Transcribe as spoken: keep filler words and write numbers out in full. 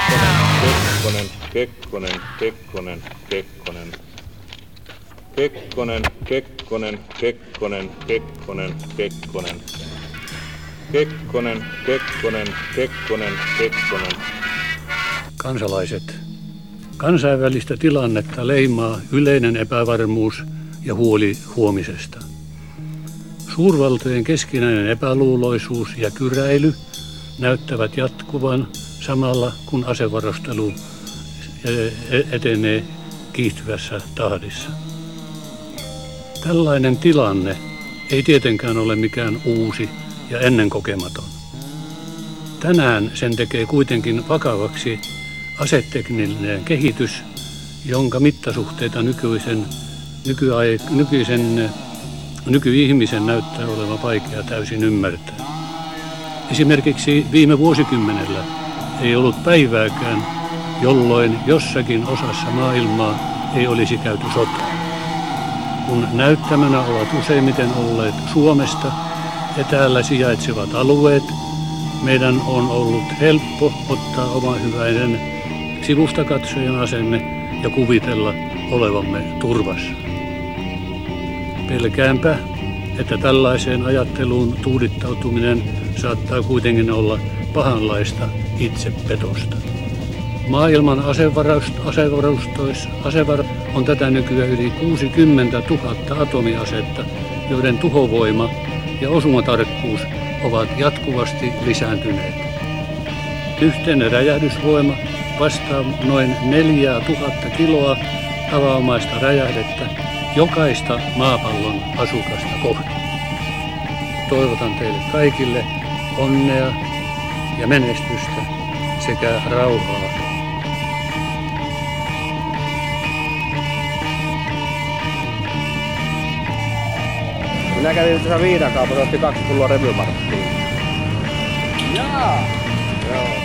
Kekkonen, Kekkonen, Kekkonen, Kekkonen. Kekkonen, Kekkonen, Kekkonen, Kekkonen, Kekkonen. Kekkonen, Kekkonen, Kekkonen, Kekkonen. Kansalaiset. Kansainvälistä tilannetta leimaa yleinen epävarmuus ja huoli huomisesta. Suurvaltojen keskinäinen epäluuloisuus ja kyräily näyttävät jatkuvan samalla kun asevarustelu etenee kiihtyvässä tahdissa. Tällainen tilanne ei tietenkään ole mikään uusi ja ennenkokematon. Tänään sen tekee kuitenkin vakavaksi asetekninen kehitys, jonka mittasuhteita nykyisen, nykyai, nykyisen, nykyihmisen näyttää olevan vaikea täysin ymmärtää. Esimerkiksi viime vuosikymmenellä ei ollut päivääkään, jolloin jossakin osassa maailmaa ei olisi käyty sotaa. Kun näyttämänä ovat useimmiten olleet Suomesta etäällä sijaitsevat alueet, meidän on ollut helppo ottaa oma hyväinen sivustakatsojan asenne ja kuvitella olevamme turvassa. Pelkäänpä, että tällaiseen ajatteluun tuudittautuminen saattaa kuitenkin olla pahanlaista itsepetosta. Maailman asevarastoissa asevar on tätä nykyään yli kuusikymmentätuhatta atomiasetta, joiden tuhovoima ja osumatarkkuus ovat jatkuvasti lisääntyneet. Yhteinen räjähdysvoima vastaa noin neljää tuhatta kiloa tavanomaista räjähdettä jokaista maapallon asukasta kohti. Toivotan teille kaikille onnea ja menestystä sekä rauhaa. Minä kävin tässä viinakaupassa, otti kaksi pulloa revymarkkiin. Jaa! Joo.